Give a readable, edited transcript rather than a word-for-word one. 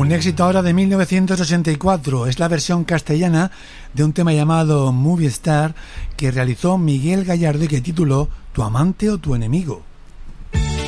Un éxito ahora de 1984, es la versión castellana de un tema llamado Movie Star que realizó Miguel Gallardo y que tituló Tu amante o tu enemigo.